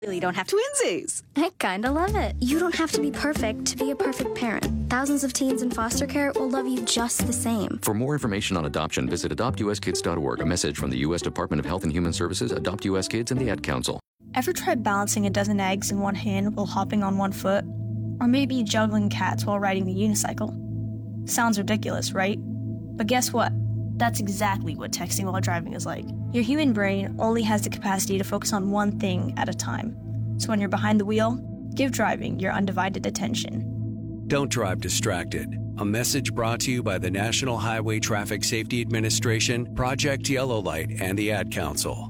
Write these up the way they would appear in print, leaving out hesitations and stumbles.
Really don't have twinsies. I kinda love it. You don't have to be perfect to be a perfect parent. Thousands of teens in foster care will love you just the same. For more information on adoption, visit adoptuskids.org. A message from the U.S. Department of Health and Human Services, Adopt U.S. Kids, and the Ad Council. Ever tried balancing a dozen eggs in one hand while hopping on one foot? Or maybe juggling cats while riding a unicycle? Sounds ridiculous, right? But guess what? That's exactly what texting while driving is like. Your human brain only has the capacity to focus on one thing at a time. So when you're behind the wheel, give driving your undivided attention. Don't drive distracted. A message brought to you by the National Highway Traffic Safety Administration, Project Yellow Light, and the Ad Council.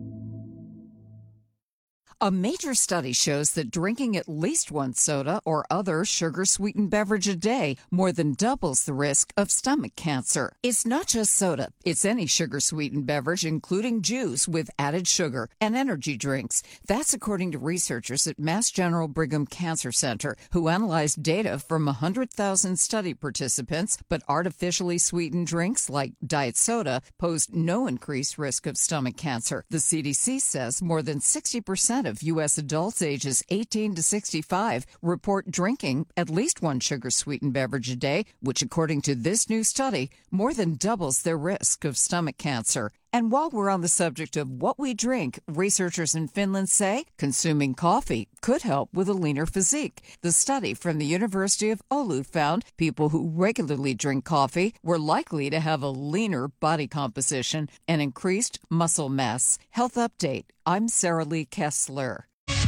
A major study shows that drinking at least one soda or other sugar-sweetened beverage a day more than doubles the risk of stomach cancer. It's not just soda. It's any sugar-sweetened beverage, including juice with added sugar and energy drinks. That's according to researchers at Mass General Brigham Cancer Center, who analyzed data from 100,000 study participants, but artificially sweetened drinks like diet soda posed no increased risk of stomach cancer. The CDC says more than 60% of U.S. adults ages 18 to 65 report drinking at least one sugar-sweetened beverage a day, which, according to this new study, more than doubles their risk of stomach cancer. And while we're on the subject of what we drink, researchers in Finland say consuming coffee could help with a leaner physique. The study from the University of Oulu found people who regularly drink coffee were likely to have a leaner body composition and increased muscle mass. Health Update. I'm Sarah Lee Kessler.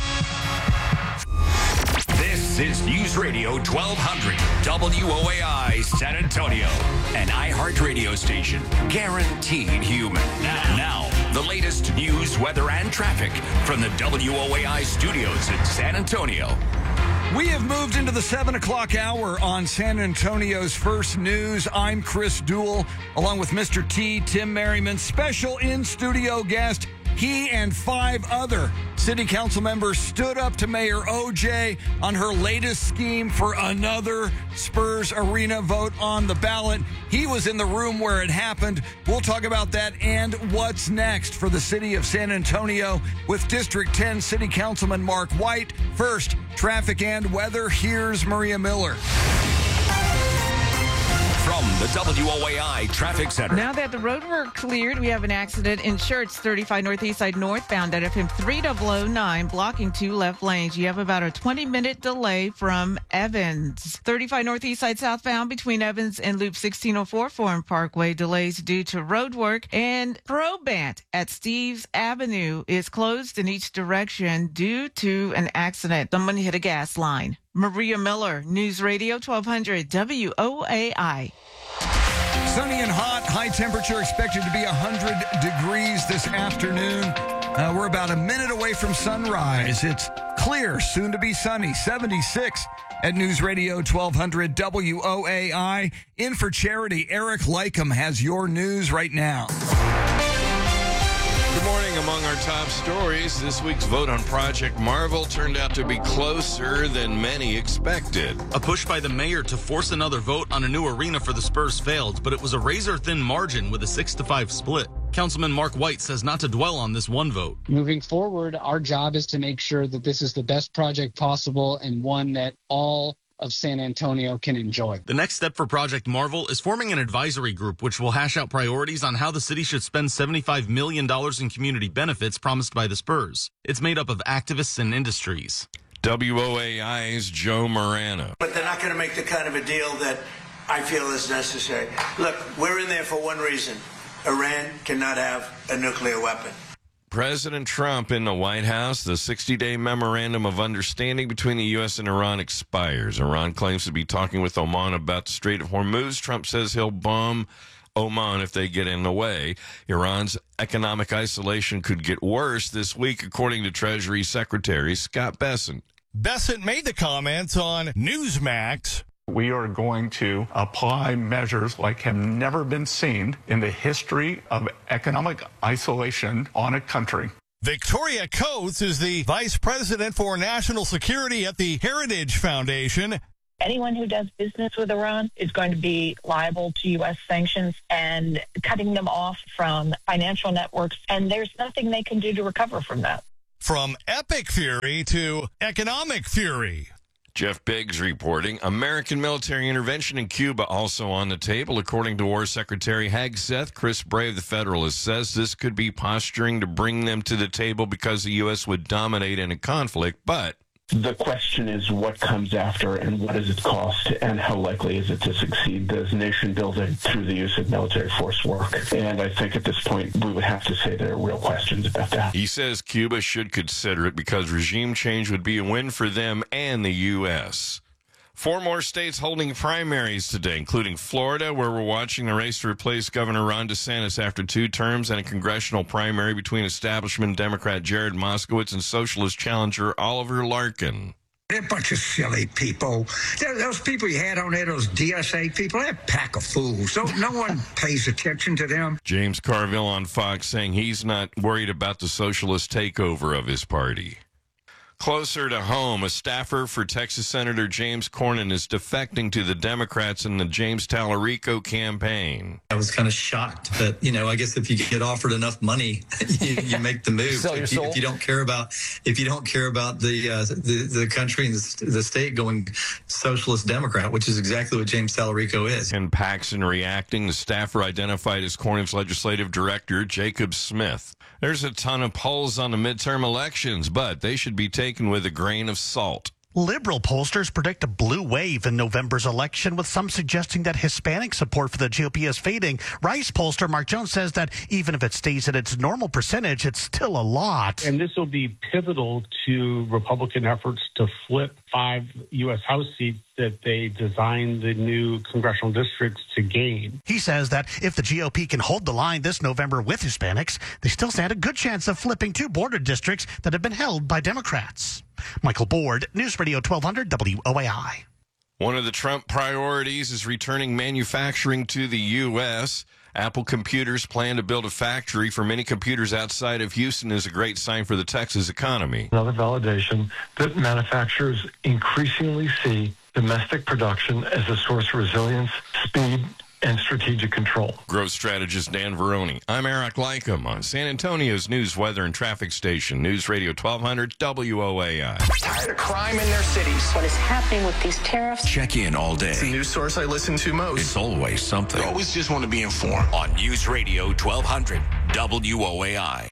This is News Radio 1200 WOAI San Antonio, an iHeart radio station guaranteed human. Now, the latest news, weather, and traffic from the WOAI studios in San Antonio. We have moved into the 7 o'clock hour on San Antonio's First News. I'm Chris Duell, along with Mr. T, Tim Merriman, special in-studio guest. He and 5 other city council members stood up to Mayor OJ on her latest scheme for another Spurs Arena vote on the ballot. He was in the room where it happened. We'll talk about that and what's next for the city of San Antonio with District 10 City Councilman Mark White. First, traffic and weather. Here's Maria Miller. From the WOAI Traffic Center. Now that the road work cleared, we have an accident in Schertz, 35 Northeast Side northbound at FM 3009, blocking 2 left lanes. You have about a 20-minute delay from Evans. 35 Northeast Side southbound between Evans and Loop 1604 Foreign Parkway, delays due to road work. And Probant at Steves Avenue is closed in each direction due to an accident. Someone hit a gas line. Maria Miller, News Radio 1200 WOAI. Sunny and hot, high temperature expected to be 100 degrees this afternoon. We're about a minute away from sunrise. It's clear, soon to be sunny, 76 at News Radio 1200 WOAI. In for charity, Eric Lycum has your news right now. Good morning. Among our top stories, this week's vote on Project Marvel turned out to be closer than many expected. A push by the mayor to force another vote on a new arena for the Spurs failed, but it was a razor-thin margin with a 6-5 split. Councilman Mark White says not to dwell on this one vote. Moving forward, our job is to make sure that this is the best project possible and one that all of San Antonio can enjoy. The next step for Project Marvel is forming an advisory group which will hash out priorities on how the city should spend $75 million in community benefits promised by the Spurs. It's made up of activists and industries. WOAI's Joe Morano. But they're not going to make the kind of a deal that I feel is necessary. Look, we're in there for one reason. Iran cannot have a nuclear weapon. President Trump in the White House. The 60-day memorandum of understanding between the U.S. and Iran expires. Iran claims to be talking with Oman about the Strait of Hormuz. Trump says he'll bomb Oman if they get in the way. Iran's economic isolation could get worse this week, according to Treasury Secretary Scott Bessent. Bessent made the comments on Newsmax. We are going to apply measures like have never been seen in the history of economic isolation on a country. Victoria Coates is the Vice President for National Security at the Heritage Foundation. Anyone who does business with Iran is going to be liable to U.S. sanctions and cutting them off from financial networks, and there's nothing they can do to recover from that. From epic fury to economic fury. Jeff Biggs reporting. American military intervention in Cuba also on the table. According to War Secretary Hegseth, Chris Brave, the Federalist, says this could be posturing to bring them to the table because the U.S. would dominate in a conflict, but the question is what comes after and what does it cost and how likely is it to succeed? Does nation building through the use of military force work? And I think at this point we would have to say there are real questions about that. He says Cuba should consider it because regime change would be a win for them and the U.S. 4 more states holding primaries today, including Florida, where we're watching the race to replace Governor Ron DeSantis after 2 terms, and a congressional primary between establishment Democrat Jared Moskowitz and socialist challenger Oliver Larkin. They're a bunch of silly people. Those people you had on there, those DSA people, they're a pack of fools. So no one pays attention to them. James Carville on Fox saying he's not worried about the socialist takeover of his party. Closer to home, a staffer for Texas Senator James Cornyn is defecting to the Democrats in the James Tallarico campaign. I was kind of shocked that, I guess if you get offered enough money, you make the move. Sell your soul. If you don't care about the country and the state going socialist Democrat, which is exactly what James Tallarico is. And Paxson reacting, the staffer identified as Cornyn's legislative director, Jacob Smith. There's a ton of polls on the midterm elections, but they should be taken with a grain of salt. Liberal pollsters predict a blue wave in November's election, with some suggesting that Hispanic support for the GOP is fading. Rice pollster Mark Jones says that even if it stays at its normal percentage, it's still a lot. And this will be pivotal to Republican efforts to flip 5 U.S. House seats that they designed the new congressional districts to gain. He says that if the GOP can hold the line this November with Hispanics, they still stand a good chance of flipping 2 border districts that have been held by Democrats. Michael Board, News Radio 1200 WOAI. One of the Trump priorities is returning manufacturing to the U.S. Apple Computers plan to build a factory for many computers outside of Houston is a great sign for the Texas economy. Another validation that manufacturers increasingly see domestic production as a source of resilience, speed, and strategic control. Growth strategist Dan Veroni. I'm Eric Lycum on San Antonio's news, weather, and traffic station, News Radio 1200 WOAI. Tired of crime in their cities. What is happening with these tariffs? Check in all day. It's the news source I listen to most. It's always something. You always just want to be informed. On News Radio 1200 WOAI.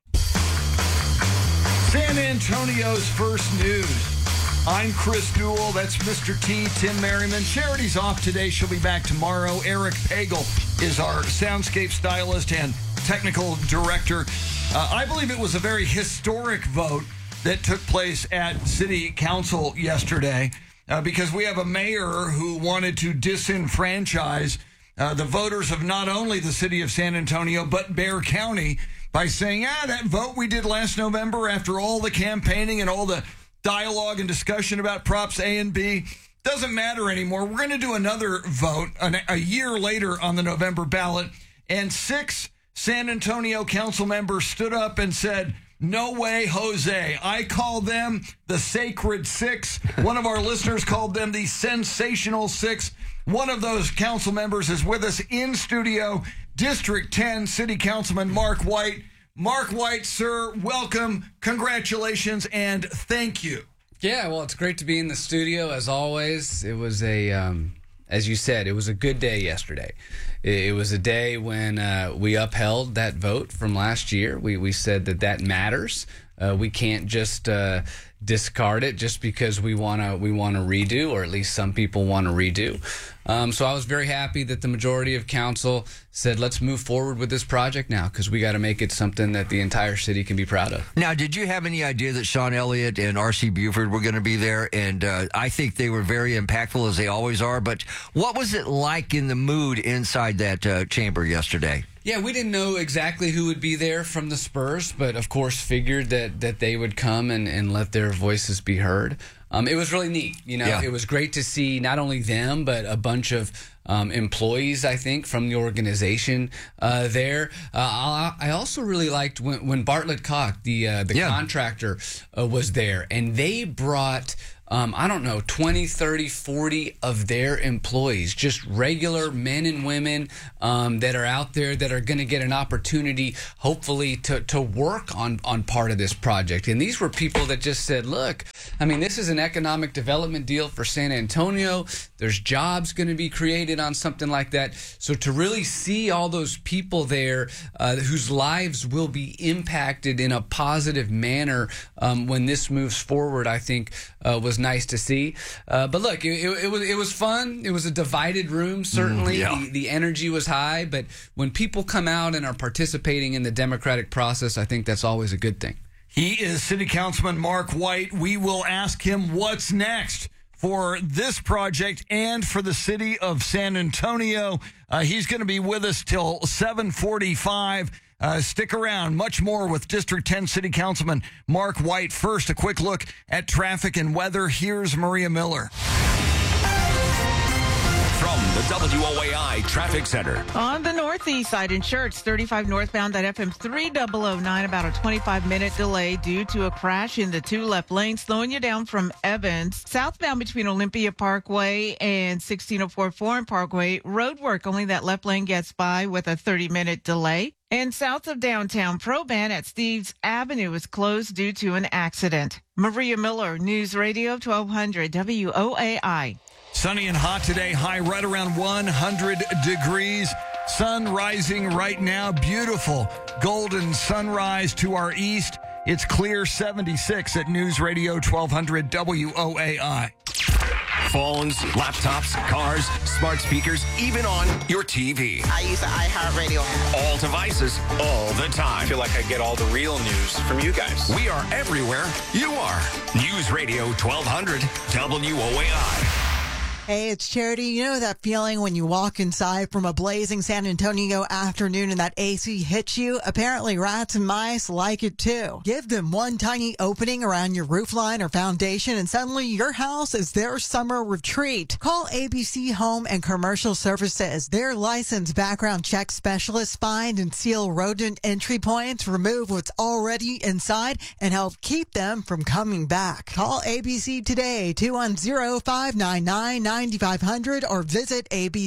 San Antonio's first news. I'm Chris Duell. That's Mr. T, Tim Merriman. Charity's off today. She'll be back tomorrow. Eric Pagel is our soundscape stylist and technical director. I believe it was a very historic vote that took place at City Council yesterday because we have a mayor who wanted to disenfranchise the voters of not only the city of San Antonio, but Bexar County by saying, that vote we did last November after all the campaigning and all the dialogue and discussion about Props A and B doesn't matter anymore. We're going to do another vote a year later on the November ballot. And 6 San Antonio council members stood up and said, no way, Jose. I call them the Sacred 6. One of our listeners called them the Sensational 6. One of those council members is with us in studio, District 10 City Councilman Mark White. Mark White, sir, welcome, congratulations, and thank you. Yeah, well, it's great to be in the studio, as always. It was as you said, it was a good day yesterday. It was a day when we upheld that vote from last year. We said that matters. We can't just discard it just because we want to redo, or at least some people want to redo. So I was very happy that the majority of council said, let's move forward with this project now, because we got to make it something that the entire city can be proud of. Now, did you have any idea that Sean Elliott and R.C. Buford were going to be there? And I think they were very impactful, as they always are. But what was it like in the mood inside that chamber yesterday? Yeah, we didn't know exactly who would be there from the Spurs, but of course figured that they would come and let their voices be heard. it was really neat. It was great to see not only them, but a bunch of employees, I think, from the organization there. I also really liked when Bartlett Koch, the contractor, was there, and they brought 20, 30, 40 of their employees, just regular men and women that are out there that are going to get an opportunity, hopefully, to work on part of this project. And these were people that just said, look, this is an economic development deal for San Antonio. There's jobs going to be created on something like that. So to really see all those people there whose lives will be impacted in a positive manner when this moves forward, I think was nice to see. But look, it was fun. It was a divided room, certainly. The energy was high, but when people come out and are participating in the democratic process, I think that's always a good thing. He is City Councilman Mark White. We will ask him what's next for this project and for the city of San Antonio. He's going to be with us till 7:45. Stick around. Much more with District 10 City Councilman Mark White. First, a quick look at traffic and weather. Here's Maria Miller. From the WOAI Traffic Center. On the northeast side in Church, 35 northbound at FM 3009, about a 25-minute delay due to a crash in the 2 left lanes, slowing you down from Evans. Southbound between Olympia Parkway and 1604 Foreign Parkway, road work. Only that left lane gets by with a 30-minute delay. And south of downtown, Proban at Steves Avenue is closed due to an accident. Maria Miller, News Radio 1200 WOAI. Sunny and hot today, high right around 100 degrees. Sun rising right now, beautiful golden sunrise to our east. It's clear 76 at News Radio 1200 WOAI. Phones, laptops, cars, smart speakers, even on your TV. I use the iHeartRadio app. All devices, all the time. I feel like I get all the real news from you guys. We are everywhere you are. News Radio 1200 WOAI. Hey, it's Charity. You know that feeling when you walk inside from a blazing San Antonio afternoon and that AC hits you? Apparently, rats and mice like it too. Give them one tiny opening around your roofline or foundation and suddenly your house is their summer retreat. Call ABC Home and Commercial Services. Their licensed background check specialists find and seal rodent entry points, remove what's already inside, and help keep them from coming back. Call ABC today, 210-599-9500 or visit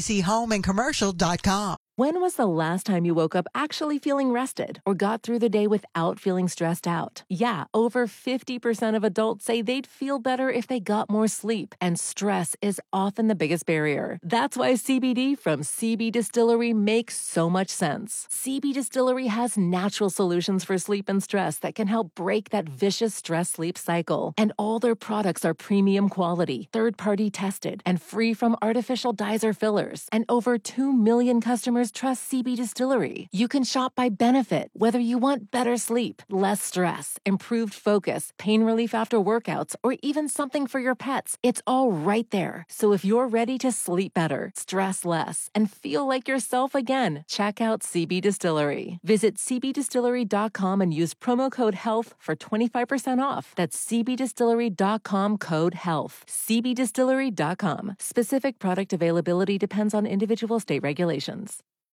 abchomeandcommercial.com. When was the last time you woke up actually feeling rested or got through the day without feeling stressed out? Yeah, over 50% of adults say they'd feel better if they got more sleep, and stress is often the biggest barrier. That's why CBD from CB Distillery makes so much sense. CB Distillery has natural solutions for sleep and stress that can help break that vicious stress-sleep cycle. And all their products are premium quality, third-party tested, and free from artificial dyes or fillers. And over 2 million customers trust CB Distillery. You can shop by benefit, whether you want better sleep, less stress, improved focus, pain relief after workouts, or even something for your pets. It's all right there. So if you're ready to sleep better, stress less, and feel like yourself again, check out CB Distillery. Visit cbdistillery.com and use promo code HEALTH for 25% off. That's cbdistillery.com code HEALTH. cbdistillery.com. Specific product availability depends on individual state regulations.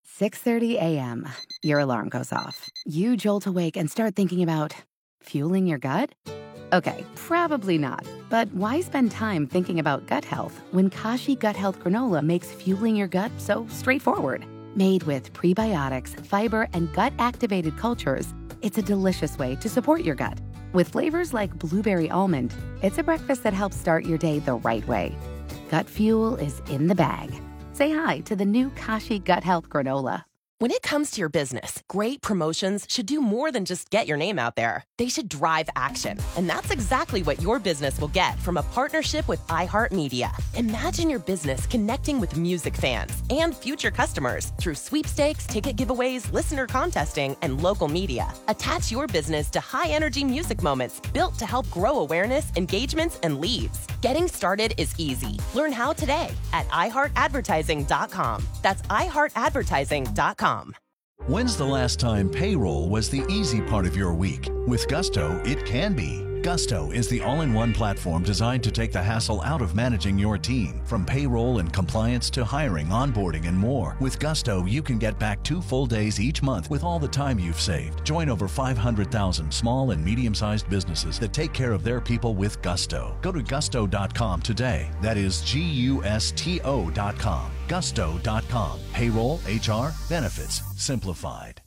6:30 a.m. Your alarm goes off. You jolt awake and start thinking about fueling your gut? Okay, probably not. But why spend time thinking about gut health when Kashi Gut Health Granola makes fueling your gut so straightforward? Made with prebiotics, fiber, and gut-activated cultures, it's a delicious way to support your gut. With flavors like blueberry almond, it's a breakfast that helps start your day the right way. Gut fuel is in the bag. Say hi to the new Kashi Gut Health Granola. When it comes to your business, great promotions should do more than just get your name out there. They should drive action. And that's exactly what your business will get from a partnership with iHeartMedia. Imagine your business connecting with music fans and future customers through sweepstakes, ticket giveaways, listener contesting, and local media. Attach your business to high-energy music moments built to help grow awareness, engagements, and leads. Getting started is easy. Learn how today at iHeartAdvertising.com. That's iHeartAdvertising.com. When's the last time payroll was the easy part of your week? With Gusto, it can be. Gusto is the all-in-one platform designed to take the hassle out of managing your team, from payroll and compliance to hiring, onboarding, and more. With Gusto, you can get back 2 full days each month with all the time you've saved. Join over 500,000 small and medium-sized businesses that take care of their people with Gusto. Go to gusto.com today. That is GUSTO.com. Gusto.com. Payroll, HR, benefits, simplified.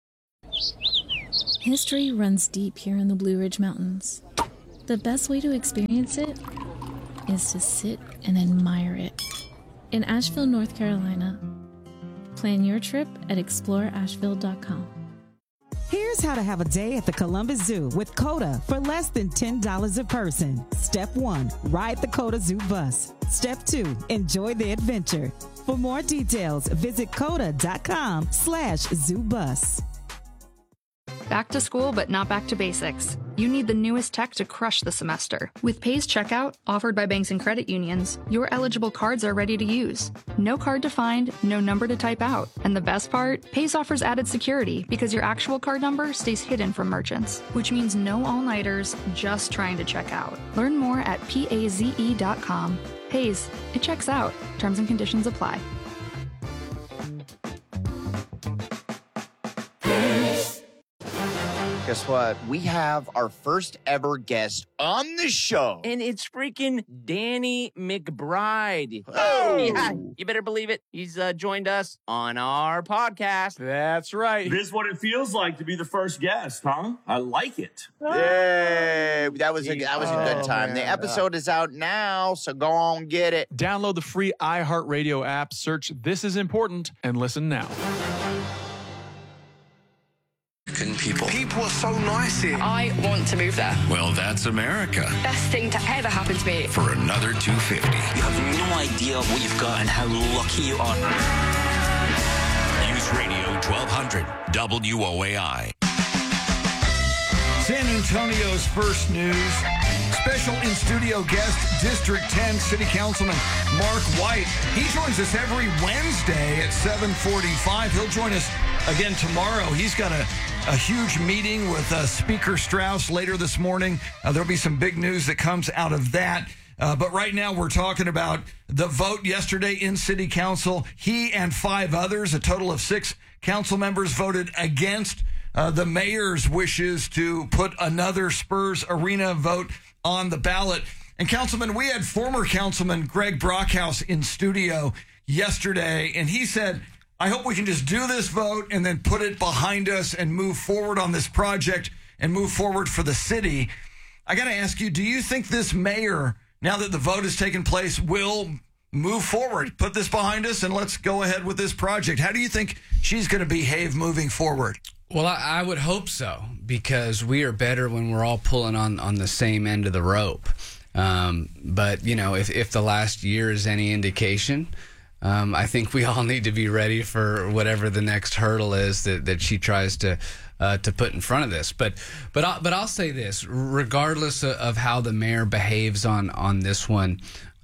History runs deep here in the Blue Ridge Mountains. The best way to experience it is to sit and admire it. In Asheville, North Carolina. Plan your trip at exploreasheville.com. Here's how to have a day at the Columbus Zoo with COTA for less than $10 a person. Step 1, ride the COTA Zoo bus. Step 2, enjoy the adventure. For more details, visit COTA.com/zoobus. Back to school, but not back to basics. You need the newest tech to crush the semester. With Pays Checkout, offered by banks and credit unions, your eligible cards are ready to use. No card to find, no number to type out. And the best part? Pays offers added security because your actual card number stays hidden from merchants, which means no all-nighters just trying to check out. Learn more at PAZE.com. Pays, it checks out. Terms and conditions apply. Guess what? We have our first ever guest on the show. And it's freaking Danny McBride. Oh! Yeah, you better believe it. He's joined us on our podcast. That's right. This is what it feels like to be the first guest, huh? I like it. Yay! That was a good time. The episode is out now, so go on get it. Download the free iHeartRadio app, search This Is Important, and listen now. People. People are so nice here. I want to move there. Well, that's America. Best thing to ever happen to me. For another 250. You have no idea what you've got and how lucky you are. News Radio 1200 WOAI. San Antonio's first news. Special in-studio guest, District 10 City Councilman Mark White. He joins us every Wednesday at 7:45. He'll join us again tomorrow. He's got a huge meeting with Speaker Strauss later this morning. There'll be some big news that comes out of that. But right now we're talking about the vote yesterday in City Council. He and 5 others, a total of 6 council members, voted against the mayor's wishes to put another Spurs Arena vote on the ballot. And Councilman, we had former Councilman Greg Brockhouse in studio yesterday, and he said, I hope we can just do this vote and then put it behind us and move forward on this project and move forward for the city. I got to ask you, do you think this mayor, now that the vote has taken place, will move forward, put this behind us, and let's go ahead with this project? How do you think she's going to behave moving forward? Well, I would hope so, because we are better when we're all pulling on the same end of the rope. But, you know, if the last year is any indication, I think we all need to be ready for whatever the next hurdle is that she tries to put in front of this. But I'll say this, regardless of how the mayor behaves on this one,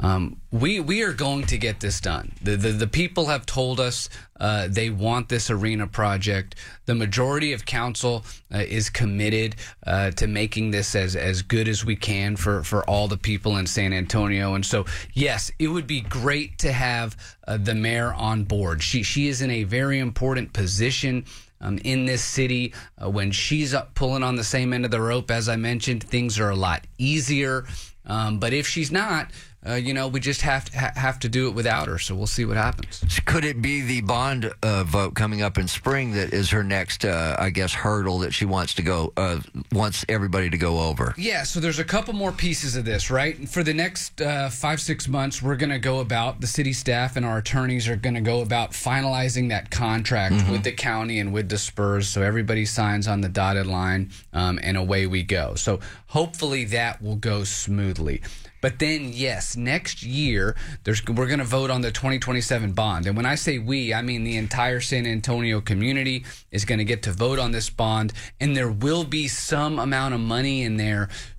we are going to get this done. The people have told us they want this arena project. The majority of council is committed to making this as good as we can for all the people in San Antonio. And so, yes, it would be great to have the mayor on board. She is in a very important position in this city. When she's up pulling on the same end of the rope, as I mentioned, things are a lot easier. But if she's not, we just have to do it without her. So we'll see what happens. Could it be the bond vote coming up in spring that is her next, hurdle that she wants everybody to go over? Yeah, so there's a couple more pieces of this, right? For the next 5-6 months, we're going to go about, the city staff and our attorneys are going to go about finalizing that contract with the county and with the Spurs, so everybody signs on the dotted line, and away we go. So hopefully that will go smoothly. But then, yes, next year, we're going to vote on the 2027 bond. And when I say we, I mean the entire San Antonio community is going to get to vote on this bond. And there will be some amount of money in there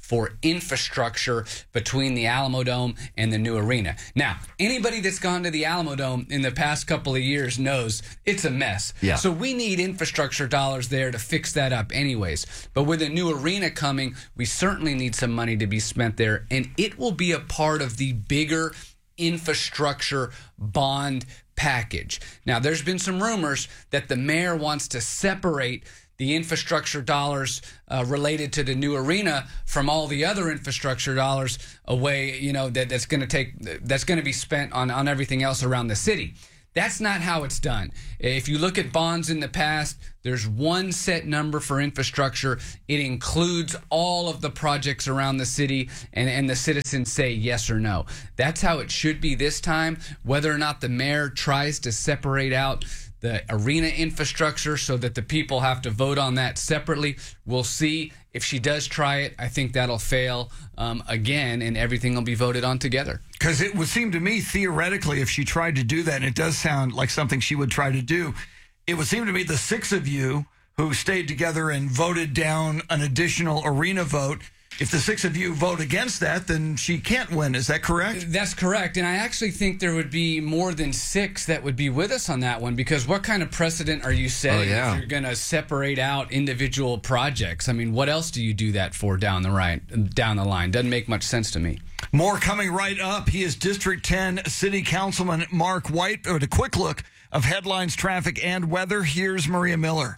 for infrastructure between the Alamo Dome and the new arena. Now, anybody that's gone to the Alamo Dome in the past couple of years knows it's a mess. Yeah. So we need infrastructure dollars there to fix that up anyways. But with a new arena coming, we certainly need some money to be spent there, and it will be a part of the bigger infrastructure bond package. Now, there's been some rumors that the mayor wants to separate the infrastructure dollars related to the new arena from all the other infrastructure dollars away, that's going to be spent on everything else around the city. That's not how it's done. If you look at bonds in the past, there's one set number for infrastructure. It includes all of the projects around the city, and the citizens say yes or no. That's how it should be this time. Whether or not the mayor tries to separate out the arena infrastructure so that the people have to vote on that separately, we'll see. If she does try it, I think that'll fail again, and everything will be voted on together. Because it would seem to me, theoretically, if she tried to do that, and it does sound like something she would try to do, it would seem to me the six of you who stayed together and voted down an additional arena vote, if the six of you vote against that, then she can't win. Is that correct? That's correct. And I actually think there would be more than six that would be with us on that one, because what kind of precedent are you setting if you're going to separate out individual projects? I mean, what else do you do that for down the line? Doesn't make much sense to me. More coming right up. He is District 10 City Councilman Mark White. With a quick look of headlines, traffic, and weather, here's Maria Miller.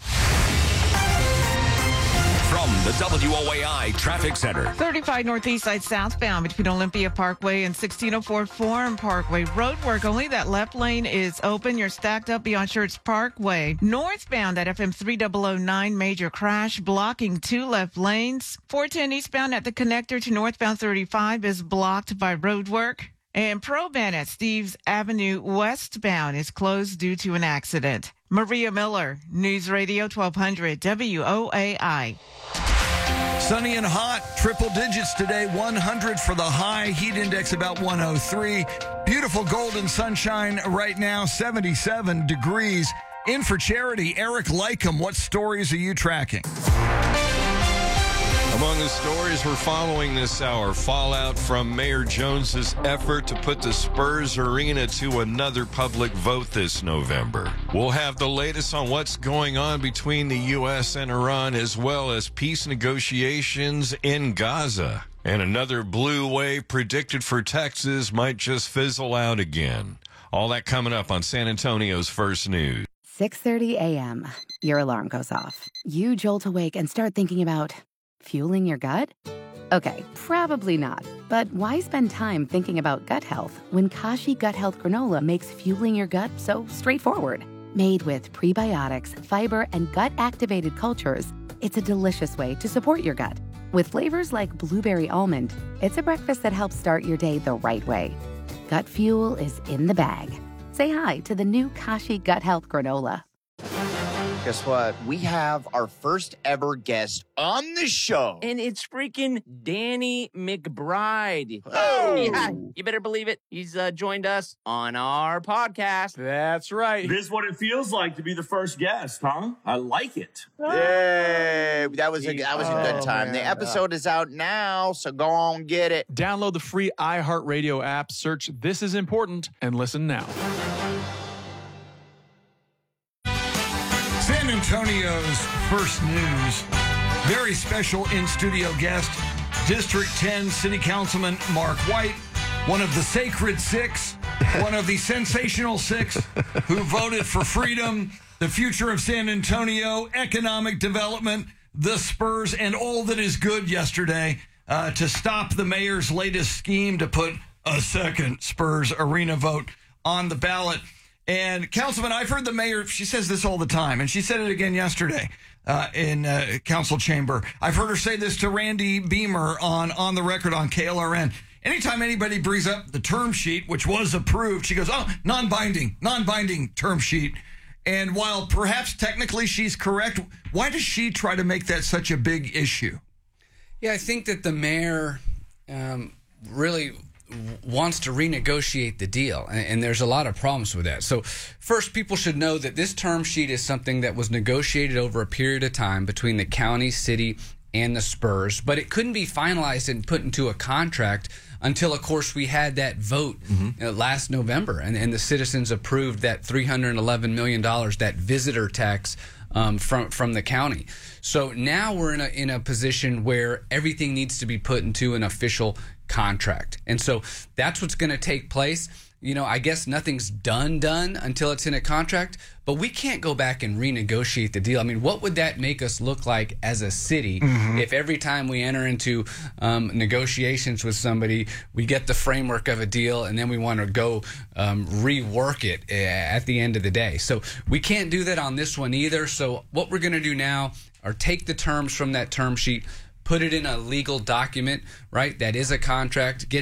From the WOAI Traffic Center. 35 northeast side southbound between Olympia Parkway and 1604 Forum Parkway. Road work only. That left lane is open. You're stacked up beyond Church Parkway. Northbound at FM 3009, major crash blocking two left lanes. 410 eastbound at the connector to northbound 35 is blocked by road work. And Proban at Steves Avenue westbound is closed due to an accident. Maria Miller, News Radio 1200 WOAI. Sunny and hot, triple digits today, 100 for the high, heat index about 103. Beautiful golden sunshine right now, 77 degrees. In for charity, Eric Lycum, what stories are you tracking? Among the stories we're following this hour, fallout from Mayor Jones's effort to put the Spurs Arena to another public vote this November. We'll have the latest on what's going on between the U.S. and Iran, as well as peace negotiations in Gaza. And another blue wave predicted for Texas might just fizzle out again. All that coming up on San Antonio's First News. 6:30 a.m. Your alarm goes off. You jolt awake and start thinking about fueling your gut? Okay, probably not. But why spend time thinking about gut health when Kashi Gut Health Granola makes fueling your gut so straightforward? Made with prebiotics, fiber, and gut-activated cultures, it's a delicious way to support your gut. With flavors like blueberry almond, it's a breakfast that helps start your day the right way. Gut fuel is in the bag. Say hi to the new Kashi Gut Health Granola. Guess what? We have our first ever guest on the show. And it's freaking Danny McBride. Oh! Yeah, you better believe it. He's joined us on our podcast. That's right. This is what it feels like to be the first guest, huh? I like it. Yay! That was a good time. The episode is out now, so go on get it. Download the free iHeartRadio app, search This Is Important, and listen now. San Antonio's First News. Very special in-studio guest, District 10 City Councilman Mark White, one of the Sacred Six, one of the Sensational Six, who voted for freedom, the future of San Antonio, economic development, the Spurs, and all that is good yesterday to stop the mayor's latest scheme to put a second Spurs Arena vote on the ballot. And, Councilman, I've heard the mayor, she says this all the time, and she said it again yesterday in council chamber. I've heard her say this to Randy Beamer on the record on KLRN. Anytime anybody brings up the term sheet, which was approved, she goes, oh, non-binding term sheet. And while perhaps technically she's correct, why does she try to make that such a big issue? Yeah, I think that the mayor really wants to renegotiate the deal, and there's a lot of problems with that. So first, people should know that this term sheet is something that was negotiated over a period of time between the county, city, and the Spurs, but it couldn't be finalized and put into a contract until, of course, we had that vote last November, and the citizens approved that $311 million, that visitor tax from the county. So now we're in a position where everything needs to be put into an official contract. And so that's what's going to take place. I guess nothing's done until it's in a contract, but we can't go back and renegotiate the deal. I mean, what would that make us look like as a city if every time we enter into negotiations with somebody, we get the framework of a deal and then we want to go rework it at the end of the day? So we can't do that on this one either. So what we're going to do now are take the terms from that term sheet, put it in a legal document, right? That is a contract, get